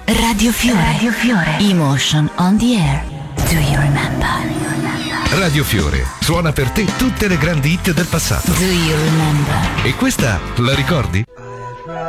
Radio Fiore. Radio Fiore. Emotion on the air. Do you remember? Radio Fiore suona per te tutte le grandi hit del passato. Do you remember? E questa la ricordi?